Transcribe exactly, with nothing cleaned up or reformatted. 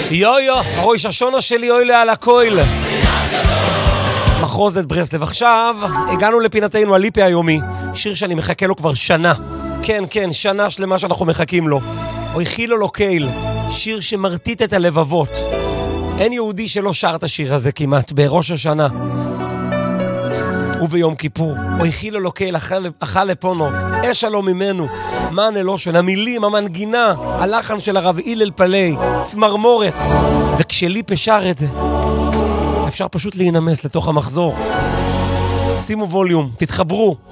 יו יו, רוי ששונה שלי אוי לה על הקויל. מחרוזת ברסלב. עכשיו הגענו לפינתנו הליפי היומי, שיר שאני מחכה לו כבר שנה. כן, כן, שנה שלמה שאנחנו מחכים לו. אוי חילו לו קייל, שיר שמרטיט את הלבבות. אין יהודי שלא שר את השיר הזה כמעט, בראש השנה. וביום כיפור. אוי חילו לו קייל, אכל לפונוב. אש עלו ממנו. מן אלושן, המילים, המנגינה, הלחן של הרב אילל פלי, צמרמורת. וכשליפה שר את זה, אפשר פשוט להינמס לתוך המחזור. שימו ווליום, תתחברו.